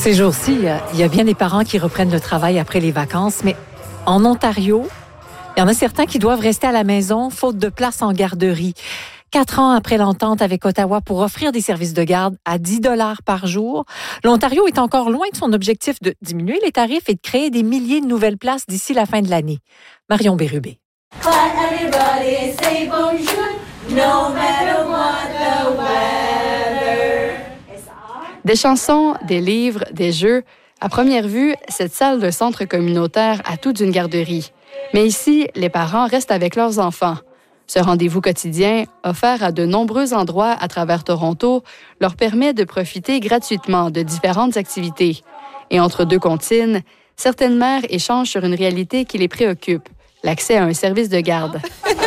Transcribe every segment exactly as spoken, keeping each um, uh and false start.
Ces jours-ci, il y a bien des parents qui reprennent le travail après les vacances, mais en Ontario, il y en a certains qui doivent rester à la maison faute de place en garderie. Quatre ans après l'entente avec Ottawa pour offrir des services de garde à dix dollars par jour, l'Ontario est encore loin de son objectif de diminuer les tarifs et de créer des milliers de nouvelles places d'ici la fin de l'année. Marion Bérubé. Des chansons, des livres, des jeux. À première vue, cette salle de centre communautaire a tout d'une garderie. Mais ici, les parents restent avec leurs enfants. Ce rendez-vous quotidien, offert à de nombreux endroits à travers Toronto, leur permet de profiter gratuitement de différentes activités. Et entre deux comptines, certaines mères échangent sur une réalité qui les préoccupe, l'accès à un service de garde.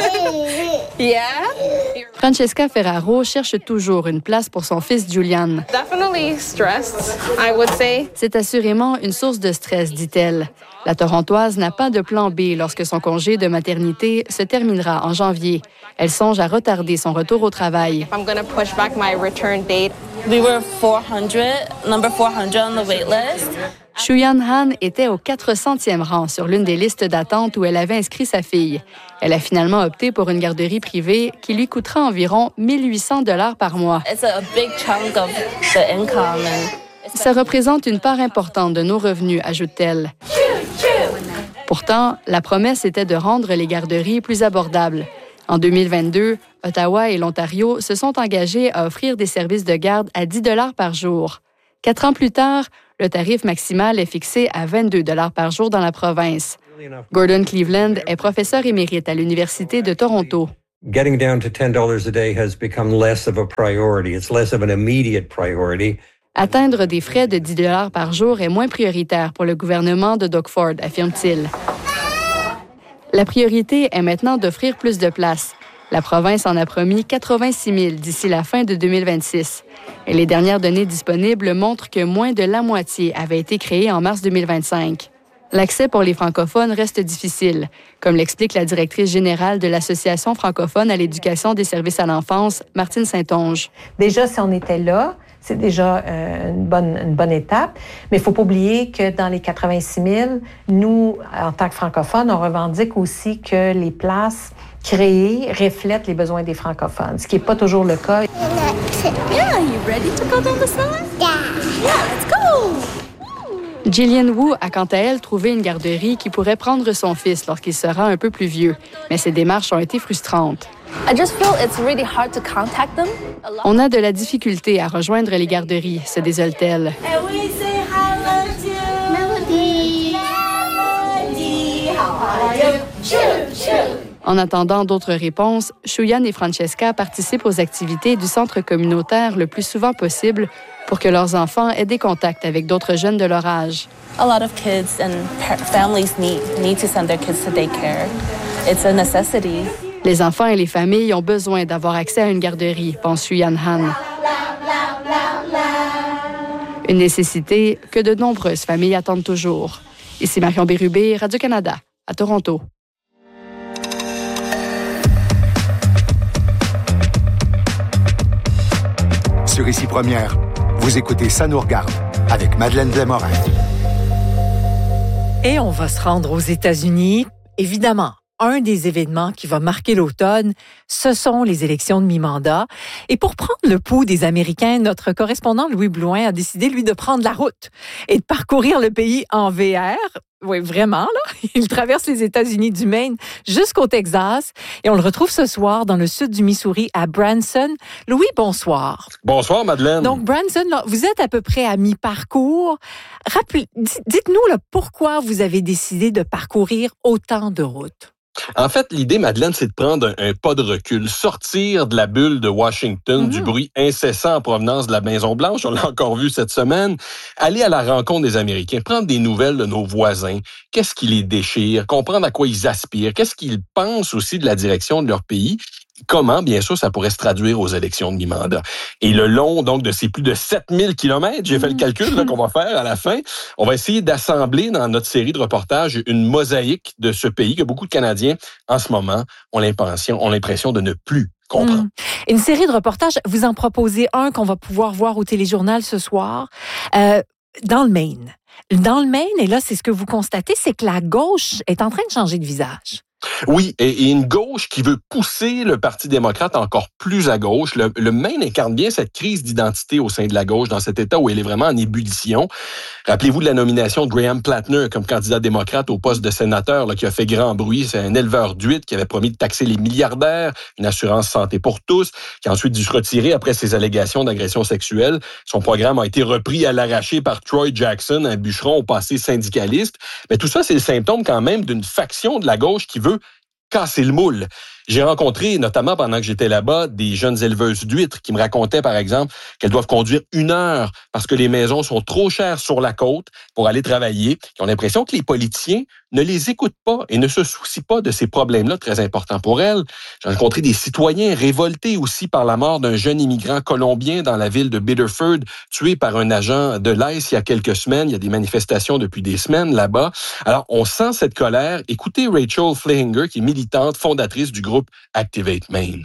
Yeah. Francesca Ferraro cherche toujours une place pour son fils Julian. Definitely stressed, I would say. C'est assurément une source de stress, dit-elle. La Torontoise n'a pas de plan B lorsque son congé de maternité se terminera en janvier. Elle songe à retarder son retour au travail. I'm going to push back my return date. We were four hundred, number four hundred on the wait list. Shuyan Han était au quatre centième rang sur l'une des listes d'attente où elle avait inscrit sa fille. Elle a finalement opté pour une garderie privée qui lui coûtera environ mille huit cents dollars par mois. It's a big chunk of the income. And Ça représente une part importante de nos revenus, ajoute-t-elle. Pourtant, la promesse était de rendre les garderies plus abordables. En deux mille vingt-deux, Ottawa et l'Ontario se sont engagés à offrir des services de garde à dix dollars par jour. Quatre ans plus tard, le tarif maximal est fixé à vingt-deux dollars par jour dans la province. Gordon Cleveland est professeur émérite à l'Université de Toronto. Getting down to ten dollars a day has become less of a priority. It's less of an immediate priority. Atteindre des frais de dix dollars par jour est moins prioritaire pour le gouvernement de Doug Ford, affirme-t-il. La priorité est maintenant d'offrir plus de places. La province en a promis quatre-vingt-six mille d'ici la fin de deux mille vingt-six. Et les dernières données disponibles montrent que moins de la moitié avaient été créées en mars deux mille vingt-cinq. L'accès pour les francophones reste difficile, comme l'explique la directrice générale de l'Association francophone à l'éducation des services à l'enfance, Martine Saint-Onge. Déjà, si on était là, c'est déjà euh, une bonne, une bonne étape. Mais il ne faut pas oublier que dans les quatre-vingt-six mille, nous, en tant que francophones, on revendique aussi que les places créées reflètent les besoins des francophones, ce qui n'est pas toujours le cas. yeah, you ready to go down the slide? Yeah. Yeah, let's go. Jillian Wu a quant à elle trouvé une garderie qui pourrait prendre son fils lorsqu'il sera un peu plus vieux. Mais ces démarches ont été frustrantes. I just feel it's really hard to contact them. On a de la difficulté à rejoindre les garderies, se désole-t-elle. And we say hello to Melody. Melody. How are you? Choo, choo. En attendant d'autres réponses, Shuyan et Francesca participent aux activités du centre communautaire le plus souvent possible pour que leurs enfants aient des contacts avec d'autres jeunes de leur âge. A lot of kids and par- families need need to send their kids to daycare. It's a necessity. Les enfants et les familles ont besoin d'avoir accès à une garderie, pense Shuyan Han. Une nécessité que de nombreuses familles attendent toujours. Ici Marion Bérubé, Radio-Canada, à Toronto. Sur Ici Première, vous écoutez Ça nous regarde avec Madeleine Blais-Morin. Et on va se rendre aux États-Unis. Évidemment, un des événements qui va marquer l'automne, ce sont les élections de mi-mandat. Et pour prendre le pouls des Américains, notre correspondant Louis Blouin a décidé, lui, de prendre la route et de parcourir le pays en V R. Oui, vraiment, là. Il traverse les États-Unis du Maine jusqu'au Texas. Et on le retrouve ce soir dans le sud du Missouri, à Branson. Louis, bonsoir. Bonsoir, Madeleine. Donc, Branson, là, vous êtes à peu près à mi-parcours. Rappel- Dites-nous là, pourquoi vous avez décidé de parcourir autant de routes. En fait, l'idée, Madeleine, c'est de prendre un, un pas de recul, sortir de la bulle de Washington, mm-hmm. du bruit incessant en provenance de la Maison-Blanche, on l'a encore vu cette semaine, aller à la rencontre des Américains, prendre des nouvelles de nos voisins, qu'est-ce qui les déchire, comprendre à quoi ils aspirent, qu'est-ce qu'ils pensent aussi de la direction de leur pays. Comment, bien sûr, ça pourrait se traduire aux élections de mi-mandat. Et le long, donc, de ces plus de sept mille kilomètres, j'ai fait le calcul là, qu'on va faire à la fin, on va essayer d'assembler dans notre série de reportages une mosaïque de ce pays que beaucoup de Canadiens, en ce moment, ont l'impression, ont l'impression de ne plus comprendre. Mmh. Une série de reportages, vous en proposez un qu'on va pouvoir voir au téléjournal ce soir. Euh, dans le Maine. Dans le Maine, et là, c'est ce que vous constatez, c'est que la gauche est en train de changer de visage. Oui, et, et une gauche qui veut pousser le Parti démocrate encore plus à gauche. Le, le Maine incarne bien cette crise d'identité au sein de la gauche, dans cet État où elle est vraiment en ébullition. Rappelez-vous de la nomination de Graham Plattner comme candidat démocrate au poste de sénateur là, qui a fait grand bruit. C'est un éleveur d'huîtres qui avait promis de taxer les milliardaires, une assurance santé pour tous, qui a ensuite dû se retirer après ses allégations d'agression sexuelle. Son programme a été repris à l'arraché par Troy Jackson, un bûcheron au passé syndicaliste. Mais tout ça, c'est le symptôme quand même d'une faction de la gauche qui veut casser le moule. J'ai rencontré, notamment pendant que j'étais là-bas, des jeunes éleveuses d'huîtres qui me racontaient, par exemple, qu'elles doivent conduire une heure parce que les maisons sont trop chères sur la côte pour aller travailler. Ils ont l'impression que les politiciens ne les écoutent pas et ne se soucient pas de ces problèmes-là très importants pour elles. J'ai rencontré des citoyens révoltés aussi par la mort d'un jeune immigrant colombien dans la ville de Biddeford, tué par un agent de l'I C E il y a quelques semaines. Il y a des manifestations depuis des semaines là-bas. Alors, on sent cette colère. Écoutez Rachel Flehinger, qui est militante, fondatrice du groupe Activate Maine.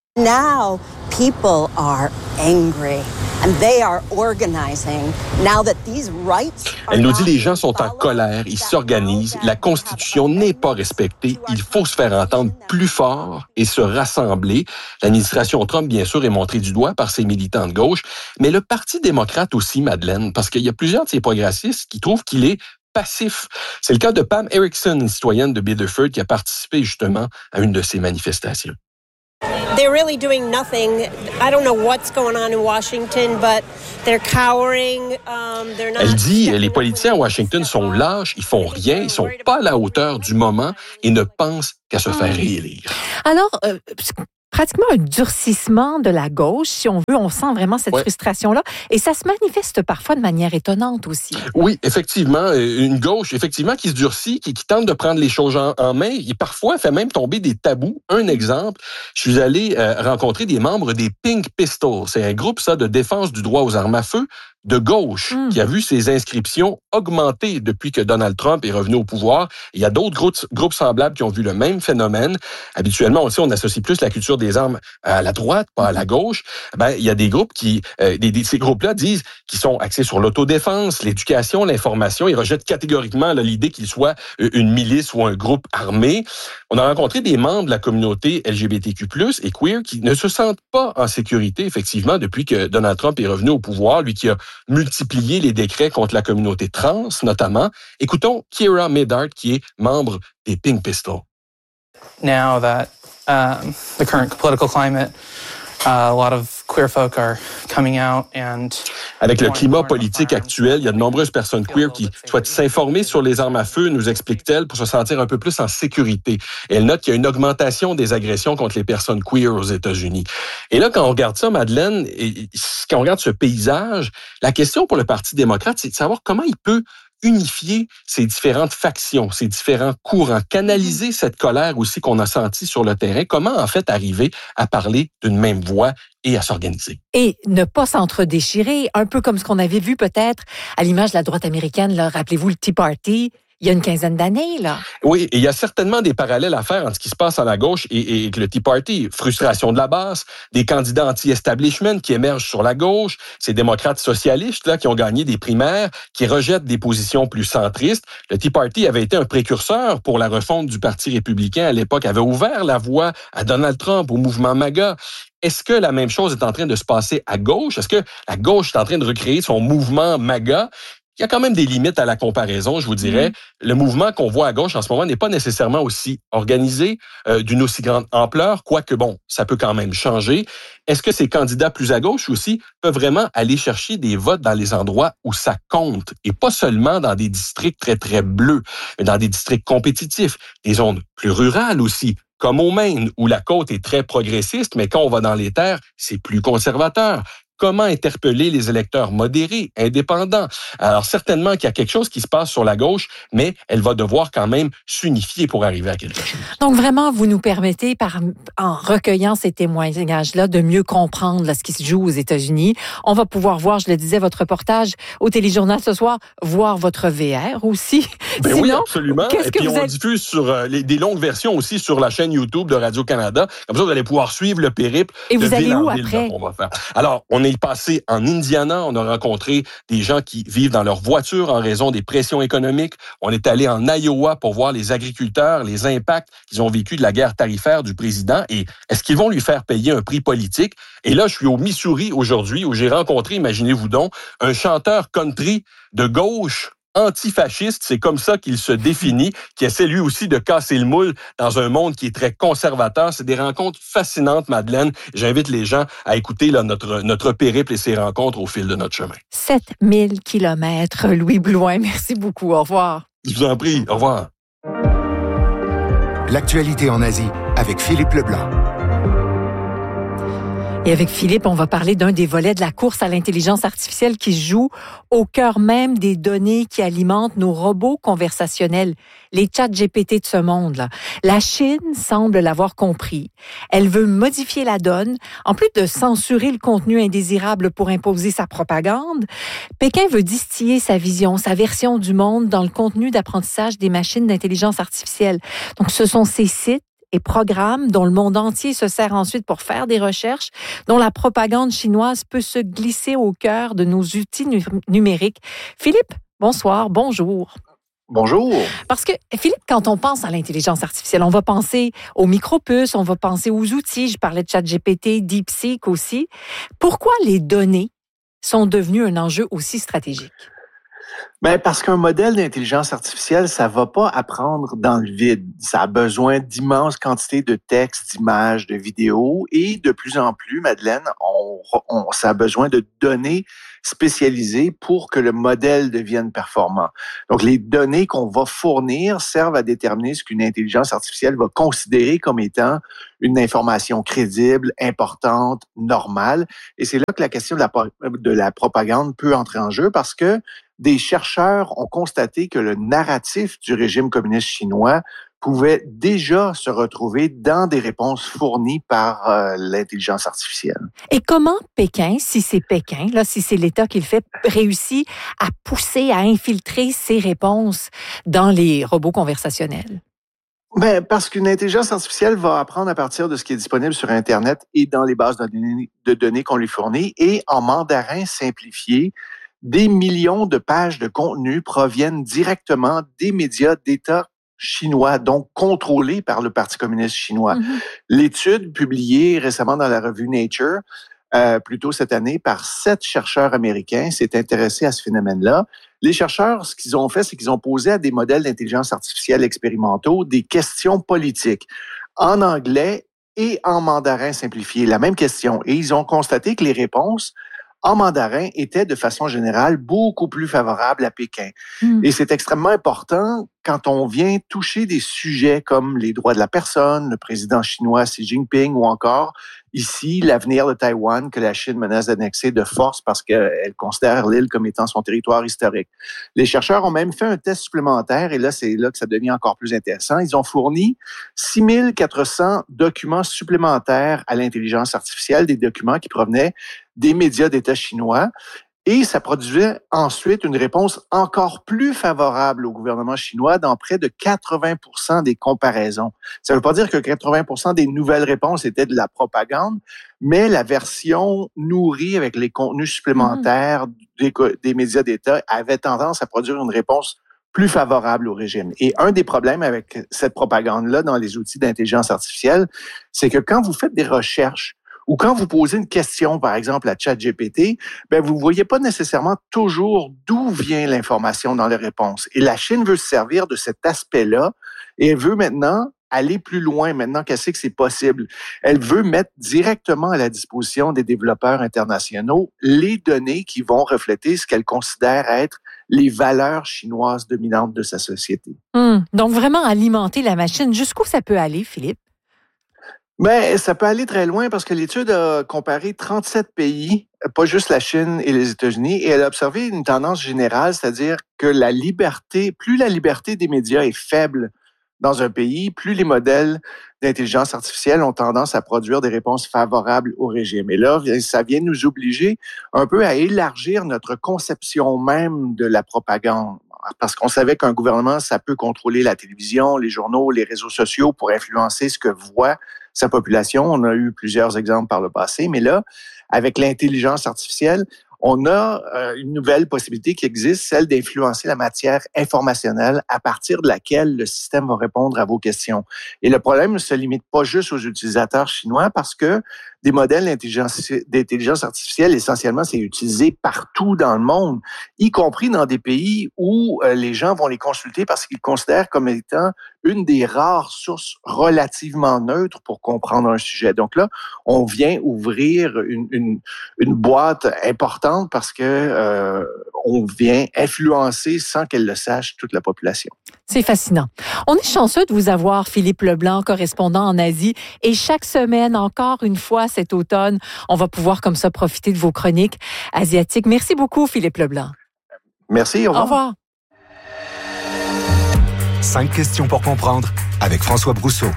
Now people are angry and they are organizing now that these rights are Elle nous dit les gens sont en colère, ils s'organisent, la Constitution n'est pas respectée, il faut se faire entendre plus fort et se rassembler. L'administration Trump, bien sûr, est montrée du doigt par ses militants de gauche, mais le Parti démocrate aussi, Madeleine, parce qu'il y a plusieurs de ces progressistes qui trouvent qu'il est passif. C'est le cas de Pam Erickson, une citoyenne de Biddeford qui a participé justement à une de ces manifestations. They're really doing nothing. I don't know what's going on in Washington, but they're cowering. Um, they're not. Elle dit, les politiciens à Washington sont lâches, ils font rien, ils sont pas à la hauteur du moment et ne pensent qu'à se faire réélire. Alors, euh, pratiquement un durcissement de la gauche, si on veut. On sent vraiment cette ouais. frustration-là. Et ça se manifeste parfois de manière étonnante aussi. Oui, effectivement. Une gauche, effectivement, qui se durcit, qui, qui tente de prendre les choses en, en main et parfois fait même tomber des tabous. Un exemple, je suis allé euh, rencontrer des membres des Pink Pistols. C'est un groupe, ça, de défense du droit aux armes à feu de gauche, mmh. qui a vu ses inscriptions augmenter depuis que Donald Trump est revenu au pouvoir. Il y a d'autres groupes, groupes semblables qui ont vu le même phénomène. Habituellement, on sait, on associe plus la culture des armes à la droite, pas à la gauche. Ben, il y a des groupes qui, euh, des, des, ces groupes-là disent qu'ils sont axés sur l'autodéfense, l'éducation, l'information. Ils rejettent catégoriquement là, l'idée qu'ils soient une milice ou un groupe armé. On a rencontré des membres de la communauté L G B T Q plus, et queer qui ne se sentent pas en sécurité, effectivement, depuis que Donald Trump est revenu au pouvoir, lui qui a multiplier les décrets contre la communauté trans, notamment. Écoutons Kira Medard, qui est membre des Pink Pistols. Now that um, the current political climate, uh, a lot of queer folk are coming out and... Avec le climat politique actuel, il y a de nombreuses personnes queer qui souhaitent s'informer sur les armes à feu, nous explique-t-elle, pour se sentir un peu plus en sécurité. Et elle note qu'il y a une augmentation des agressions contre les personnes queer aux États-Unis. Et là, quand on regarde ça, Madeleine, et quand on regarde ce paysage, la question pour le Parti démocrate, c'est de savoir comment il peut unifier ces différentes factions, ces différents courants, canaliser cette colère aussi qu'on a sentie sur le terrain. Comment, en fait, arriver à parler d'une même voix et à s'organiser? Et ne pas s'entre-déchirer, un peu comme ce qu'on avait vu peut-être à l'image de la droite américaine, là, rappelez-vous le Tea Party, il y a une quinzaine d'années, là. Oui, et il y a certainement des parallèles à faire entre ce qui se passe à la gauche et, et le Tea Party. Frustration de la base, des candidats anti-establishment qui émergent sur la gauche, ces démocrates socialistes là qui ont gagné des primaires, qui rejettent des positions plus centristes. Le Tea Party avait été un précurseur pour la refonte du Parti républicain à l'époque, avait ouvert la voie à Donald Trump, au mouvement MAGA. Est-ce que la même chose est en train de se passer à gauche? Est-ce que la gauche est en train de recréer son mouvement MAGA? Il y a quand même des limites à la comparaison, je vous dirais. Mmh. Le mouvement qu'on voit à gauche en ce moment n'est pas nécessairement aussi organisé, euh, d'une aussi grande ampleur, quoique, bon, ça peut quand même changer. Est-ce que ces candidats plus à gauche aussi peuvent vraiment aller chercher des votes dans les endroits où ça compte, et pas seulement dans des districts très, très bleus, mais dans des districts compétitifs, des zones plus rurales aussi, comme au Maine, où la côte est très progressiste, mais quand on va dans les terres, c'est plus conservateur. Comment interpeller les électeurs modérés, indépendants? Alors, certainement qu'il y a quelque chose qui se passe sur la gauche, mais elle va devoir quand même s'unifier pour arriver à quelque chose. Donc, vraiment, vous nous permettez, par, en recueillant ces témoignages-là, de mieux comprendre là, ce qui se joue aux États-Unis. On va pouvoir voir, je le disais, votre reportage au Téléjournal ce soir, voir votre V R aussi. Ben Sinon, oui, absolument. Et puis, on êtes... diffuse sur euh, les, des longues versions aussi sur la chaîne YouTube de Radio-Canada. Comme ça, vous allez pouvoir suivre le périple. Et de vous allez ville où en ville, après? Là, on va faire. Alors, on est est passé en Indiana, on a rencontré des gens qui vivent dans leur voiture en raison des pressions économiques. On est allé en Iowa pour voir les agriculteurs, les impacts qu'ils ont vécu de la guerre tarifaire du président et est-ce qu'ils vont lui faire payer un prix politique? Et là, je suis au Missouri aujourd'hui où j'ai rencontré, imaginez-vous donc, un chanteur country de gauche antifasciste, c'est comme ça qu'il se définit, qui essaie lui aussi de casser le moule dans un monde qui est très conservateur. C'est des rencontres fascinantes, Madeleine. J'invite les gens à écouter là, notre, notre périple et ses rencontres au fil de notre chemin. sept mille kilomètres, Louis Blouin. Merci beaucoup. Au revoir. Je vous en prie. Au revoir. L'actualité en Asie avec Philippe Leblanc. Et avec Philippe, on va parler d'un des volets de la course à l'intelligence artificielle qui se joue au cœur même des données qui alimentent nos robots conversationnels, les chats G P T de ce monde-là. La Chine semble l'avoir compris. Elle veut modifier la donne. En plus de censurer le contenu indésirable pour imposer sa propagande, Pékin veut distiller sa vision, sa version du monde dans le contenu d'apprentissage des machines d'intelligence artificielle. Donc, ce sont ces sites et programmes dont le monde entier se sert ensuite pour faire des recherches, dont la propagande chinoise peut se glisser au cœur de nos outils nu- numériques. Philippe, bonsoir, bonjour. Bonjour. Parce que, Philippe, quand on pense à l'intelligence artificielle, on va penser aux micropuces, on va penser aux outils. Je parlais de ChatGPT, DeepSeek aussi. Pourquoi les données sont devenues un enjeu aussi stratégique? Ben parce qu'un modèle d'intelligence artificielle, ça va pas apprendre dans le vide. Ça a besoin d'immenses quantités de textes, d'images, de vidéos et de plus en plus, Madeleine, on, on, ça a besoin de données spécialisées pour que le modèle devienne performant. Donc, les données qu'on va fournir servent à déterminer ce qu'une intelligence artificielle va considérer comme étant une information crédible, importante, normale. Et c'est là que la question de la, de la propagande peut entrer en jeu parce que des chercheurs ont constaté que le narratif du régime communiste chinois pouvait déjà se retrouver dans des réponses fournies par euh, l'intelligence artificielle. Et comment Pékin, si c'est Pékin, là, si c'est l'État qui le fait, réussit à pousser, à infiltrer ces réponses dans les robots conversationnels? Ben, parce qu'une intelligence artificielle va apprendre à partir de ce qui est disponible sur Internet et dans les bases de données, de données qu'on lui fournit et en mandarin simplifié. Des millions de pages de contenu proviennent directement des médias d'État chinois, donc contrôlés par le Parti communiste chinois. Mm-hmm. L'étude publiée récemment dans la revue Nature, euh, plus tôt cette année, par sept chercheurs américains, s'est intéressée à ce phénomène-là. Les chercheurs, ce qu'ils ont fait, c'est qu'ils ont posé à des modèles d'intelligence artificielle expérimentaux des questions politiques en anglais et en mandarin simplifié, la même question. Et ils ont constaté que les réponses en mandarin était de façon générale beaucoup plus favorable à Pékin. Mm. Et c'est extrêmement important quand on vient toucher des sujets comme les droits de la personne, le président chinois Xi Jinping ou encore ici l'avenir de Taïwan que la Chine menace d'annexer de force parce qu'elle considère l'île comme étant son territoire historique. Les chercheurs ont même fait un test supplémentaire et là, c'est là que ça devient encore plus intéressant. Ils ont fourni six mille quatre cents documents supplémentaires à l'intelligence artificielle, des documents qui provenaient des médias d'État chinois. Et ça produisait ensuite une réponse encore plus favorable au gouvernement chinois dans près de quatre-vingts pour cent des comparaisons. Ça ne veut pas dire que quatre-vingts pour cent des nouvelles réponses étaient de la propagande, mais la version nourrie avec les contenus supplémentaires mmh. des, des médias d'État avait tendance à produire une réponse plus favorable au régime. Et un des problèmes avec cette propagande-là dans les outils d'intelligence artificielle, c'est que quand vous faites des recherches ou quand vous posez une question, par exemple, à ChatGPT, ben vous ne voyez pas nécessairement toujours d'où vient l'information dans les réponses. Et la Chine veut se servir de cet aspect-là et elle veut maintenant aller plus loin, maintenant qu'elle sait que c'est possible. Elle veut mettre directement à la disposition des développeurs internationaux les données qui vont refléter ce qu'elle considère être les valeurs chinoises dominantes de sa société. Hum, donc, vraiment alimenter la machine. Jusqu'où ça peut aller, Philippe? Mais ça peut aller très loin parce que l'étude a comparé trente-sept pays, pas juste la Chine et les États-Unis, et elle a observé une tendance générale, c'est-à-dire que la liberté, plus la liberté des médias est faible dans un pays, plus les modèles d'intelligence artificielle ont tendance à produire des réponses favorables au régime. Et là, ça vient nous obliger un peu à élargir notre conception même de la propagande. Parce qu'on savait qu'un gouvernement, ça peut contrôler la télévision, les journaux, les réseaux sociaux pour influencer ce que voient sa population. On a eu plusieurs exemples par le passé, mais là, avec l'intelligence artificielle, on a euh, une nouvelle possibilité qui existe, celle d'influencer la matière informationnelle à partir de laquelle le système va répondre à vos questions. Et le problème ne se limite pas juste aux utilisateurs chinois parce que des modèles d'intelligence, d'intelligence artificielle, essentiellement, c'est utilisé partout dans le monde, y compris dans des pays où euh, les gens vont les consulter parce qu'ils considèrent comme étant une des rares sources relativement neutres pour comprendre un sujet. Donc là, on vient ouvrir une, une, une boîte importante parce que euh, on vient influencer sans qu'elle le sache toute la population. C'est fascinant. On est chanceux de vous avoir, Philippe Leblanc, correspondant en Asie. Et chaque semaine, encore une fois cet automne, on va pouvoir comme ça profiter de vos chroniques asiatiques. Merci beaucoup, Philippe Leblanc. Merci, au revoir. Au revoir. Cinq questions pour comprendre avec François Brousseau.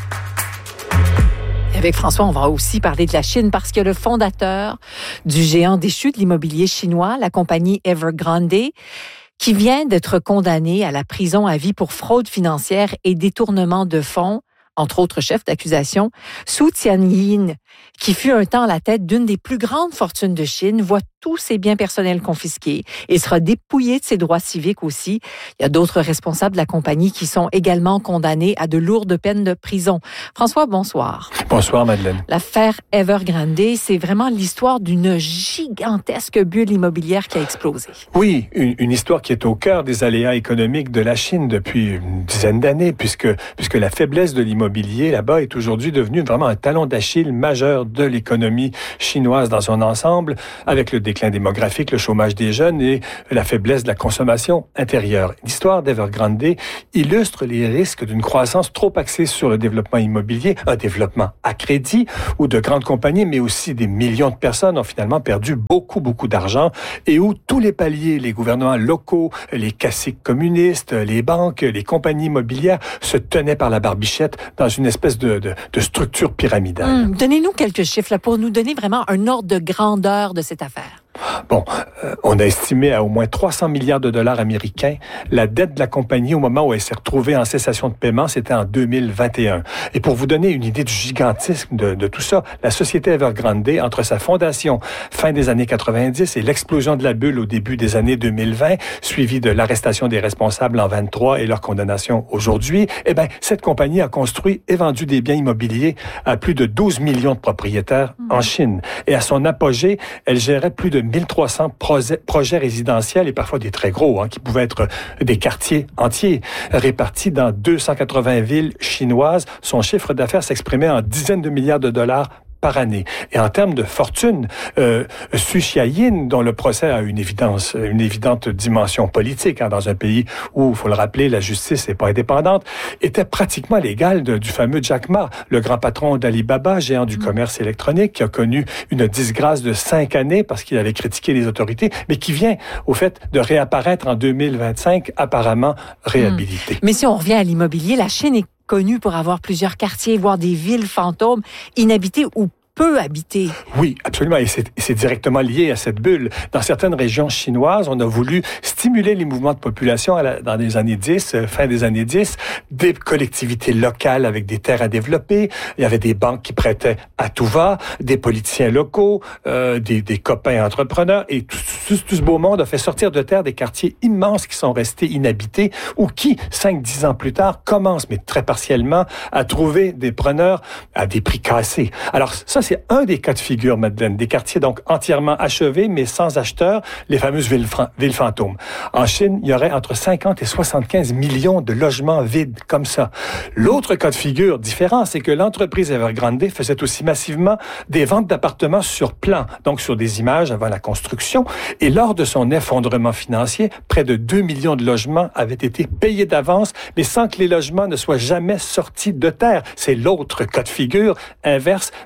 Avec François, on va aussi parler de la Chine parce que le fondateur du géant déchu de l'immobilier chinois, la compagnie Evergrande, qui vient d'être condamné à la prison à vie pour fraude financière et détournement de fonds, entre autres chefs d'accusation, Su Tianyin, qui fut un temps à la tête d'une des plus grandes fortunes de Chine, voit tous ses biens personnels confisqués et sera dépouillé de ses droits civiques aussi. Il y a d'autres responsables de la compagnie qui sont également condamnés à de lourdes peines de prison. François, bonsoir. Bonsoir, Madeleine. L'affaire Evergrande, c'est vraiment l'histoire d'une gigantesque bulle immobilière qui a explosé. Oui, une, une histoire qui est au cœur des aléas économiques de la Chine depuis une dizaine d'années, puisque, puisque la faiblesse de l'immobilier là-bas est aujourd'hui devenue vraiment un talon d'Achille majeur de l'économie chinoise dans son ensemble, avec le déclin démographique, le chômage des jeunes et la faiblesse de la consommation intérieure. L'histoire d'Evergrande illustre les risques d'une croissance trop axée sur le développement immobilier, un développement à crédit où de grandes compagnies, mais aussi des millions de personnes ont finalement perdu beaucoup, beaucoup d'argent et où tous les paliers, les gouvernements locaux, les caciques communistes, les banques, les compagnies immobilières se tenaient par la barbichette dans une espèce de, de, de structure pyramidale. Hum, donnez-nous quelques chiffres là, pour nous donner vraiment un ordre de grandeur de cette affaire. Bon, euh, on a estimé à au moins trois cents milliards de dollars américains la dette de la compagnie au moment où elle s'est retrouvée en cessation de paiement, c'était en deux mille vingt et un. Et pour vous donner une idée du gigantisme de, de tout ça, la société Evergrande, entre sa fondation fin des années quatre-vingt-dix et l'explosion de la bulle au début des années deux mille vingt, suivie de l'arrestation des responsables en vingt-trois et leur condamnation aujourd'hui, eh bien, cette compagnie a construit et vendu des biens immobiliers à plus de douze millions de propriétaires mmh. en Chine. Et à son apogée, elle gérait plus de mille trois cents projets, projets résidentiels et parfois des très gros, hein, qui pouvaient être des quartiers entiers répartis dans deux cent quatre-vingts villes chinoises. Son chiffre d'affaires s'exprimait en dizaines de milliards de dollars par année. Et en termes de fortune, euh, Su Tianyin, dont le procès a une évidence, une évidente dimension politique, hein, dans un pays où, il faut le rappeler, la justice n'est pas indépendante, était pratiquement l'égal de, du fameux Jack Ma, le grand patron d'Alibaba, géant du commerce électronique, qui a connu une disgrâce de cinq années parce qu'il avait critiqué les autorités, mais qui vient, au fait, de réapparaître en deux mille vingt-cinq, apparemment réhabilité. Mmh. Mais si on revient à l'immobilier, la Chine est connue pour avoir plusieurs quartiers, voire des villes fantômes inhabitées ou peu habitées. Oui, absolument. Et c'est, c'est directement lié à cette bulle. Dans certaines régions chinoises, on a voulu stimuler les mouvements de population à la, dans les années dix, fin des années dix, des collectivités locales avec des terres à développer. Il y avait des banques qui prêtaient à tout va, des politiciens locaux, euh, des, des copains entrepreneurs. Et tout, tout, tout ce beau monde a fait sortir de terre des quartiers immenses qui sont restés inhabités ou qui, cinq, dix ans plus tard, commencent, mais très partiellement, à trouver des preneurs à des prix cassés. Alors, ça, c'est un des cas de figure, Madeleine. Des quartiers donc entièrement achevés, mais sans acheteurs, les fameuses villes, fran- villes fantômes. En Chine, il y aurait entre cinquante et soixante-quinze millions de logements vides comme ça. L'autre cas de figure différent, c'est que l'entreprise Evergrande faisait aussi massivement des ventes d'appartements sur plan, donc sur des images avant la construction. Et lors de son effondrement financier, près de deux millions de logements avaient été payés d'avance, mais sans que les logements ne soient jamais sortis de terre. C'est l'autre cas de figure inverse des appartements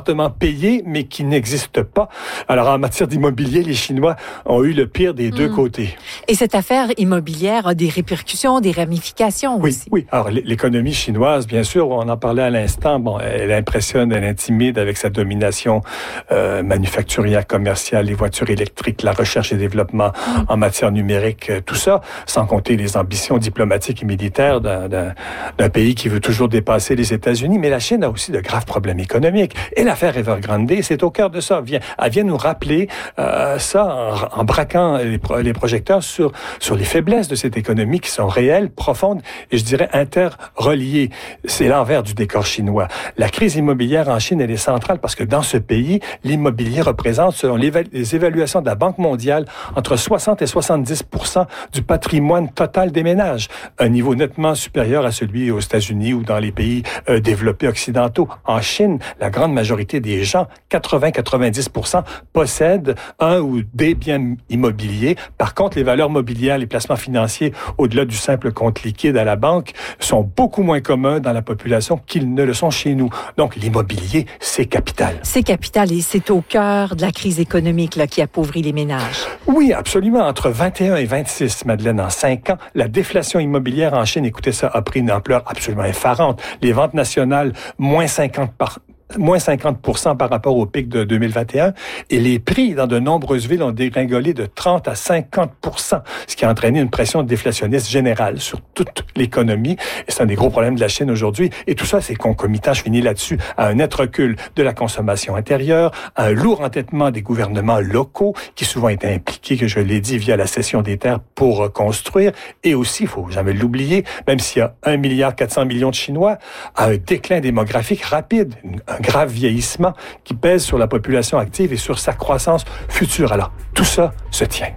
fortement payé, mais qui n'existe pas. Alors, en matière d'immobilier, les Chinois ont eu le pire des mmh. deux côtés. Et cette affaire immobilière a des répercussions, des ramifications oui, aussi. Oui, alors l'économie chinoise, bien sûr, on en parlait à l'instant, bon, elle impressionne, elle intimide avec sa domination euh, manufacturière, commerciale, les voitures électriques, la recherche et développement mmh. en matière numérique, tout ça, sans compter les ambitions diplomatiques et militaires d'un, d'un, d'un pays qui veut toujours dépasser les États-Unis. Mais la Chine a aussi de graves problèmes économiques. Et l'affaire Evergrande, c'est au cœur de ça. Elle vient nous rappeler euh, ça en, en braquant les, les projecteurs sur, sur les faiblesses de cette économie qui sont réelles, profondes et je dirais interreliées. C'est l'envers du décor chinois. La crise immobilière en Chine, elle est centrale parce que dans ce pays, l'immobilier représente, selon les évaluations de la Banque mondiale, entre soixante et soixante-dix pour cent du patrimoine total des ménages. Un niveau nettement supérieur à celui aux États-Unis ou dans les pays euh, développés occidentaux. En Chine, la grande majorité des gens, quatre-vingts à quatre-vingt-dix pour cent, possèdent un ou des biens immobiliers. Par contre, les valeurs mobilières, les placements financiers, au-delà du simple compte liquide à la banque, sont beaucoup moins communs dans la population qu'ils ne le sont chez nous. Donc, l'immobilier, c'est capital. C'est capital et c'est au cœur de la crise économique là, qui appauvrit les ménages. Oui, absolument. Entre vingt et un et vingt-six, Madeleine, en cinq ans, la déflation immobilière en Chine, écoutez ça, a pris une ampleur absolument effarante. Les ventes nationales, moins cinquante par moins cinquante pour cent par rapport au pic de deux mille vingt et un, et les prix dans de nombreuses villes ont dégringolé de trente à cinquante pour cent, ce qui a entraîné une pression déflationniste générale sur toute l'économie. Et c'est un des gros problèmes de la Chine aujourd'hui. Et tout ça, c'est concomitant, je finis là-dessus, à un net recul de la consommation intérieure, à un lourd entêtement des gouvernements locaux, qui souvent étaient impliqués, que je l'ai dit, via la cession des terres pour construire. Et aussi, il faut jamais l'oublier, même s'il y a un milliard quatre cents millions de Chinois, à un déclin démographique rapide, un grave vieillissement qui pèse sur la population active et sur sa croissance future. Alors, tout ça se tient.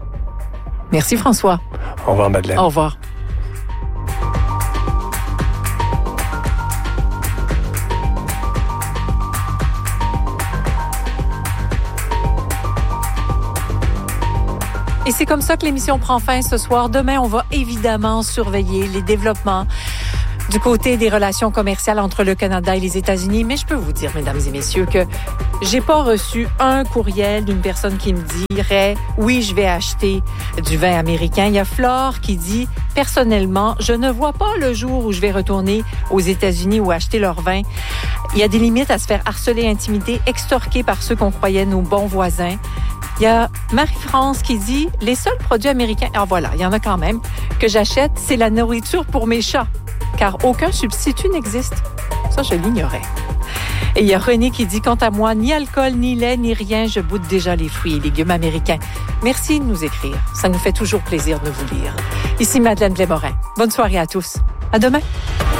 Merci François. Au revoir Madeleine. Au revoir. Et c'est comme ça que l'émission prend fin ce soir. Demain, on va évidemment surveiller les développemment du côté des relations commerciales entre le Canada et les États-Unis. Mais je peux vous dire, mesdames et messieurs, que j'ai pas reçu un courriel d'une personne qui me dirait « Oui, je vais acheter du vin américain ». Il y a Flore qui dit « Personnellement, je ne vois pas le jour où je vais retourner aux États-Unis ou acheter leur vin. Il y a des limites à se faire harceler, intimider, extorquer par ceux qu'on croyait nos bons voisins. » Il y a Marie-France qui dit « Les seuls produits américains, ah voilà, il y en a quand même, que j'achète, c'est la nourriture pour mes chats. » Car aucun substitut n'existe. Ça, je l'ignorais. Et il y a René qui dit, quant à moi, ni alcool, ni lait, ni rien, je boude déjà les fruits et légumes américains. Merci de nous écrire. Ça nous fait toujours plaisir de vous lire. Ici Madeleine Blais-Morin. Bonne soirée à tous. À demain.